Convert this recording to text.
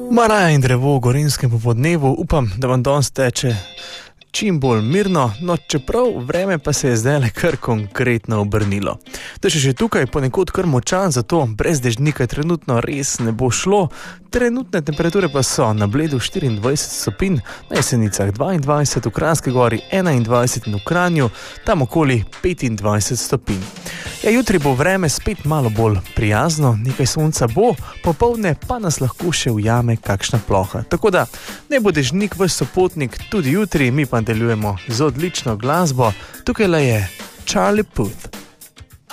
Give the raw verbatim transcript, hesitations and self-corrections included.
Maraja in drevo v Gorenjskem popodnevu, upam, da vam danes teče čim bolj mirno, no čeprav vreme pa se je zdaj le kar konkretno obrnilo. To je še tukaj ponekod kar močan, zato brez dežnika trenutno res ne bo šlo. Trenutne temperature pa so na Bledu štiriindvajset stopinj, na Jesenicah dvaindvajset, v Kranjski Gori enaindvajset in v Kranju tam okoli petindvajset stopinj. Ja, jutri bo vreme spet malo bolj prijazno, nekaj sonca bo, popoldne pa nas lahko še ujame kakšna ploha. Tako da ne bo dežnik vaš sopotnik tudi jutri, mi pa nadaljujemo z odlično glasbo. Tukaj le je Charlie Puth.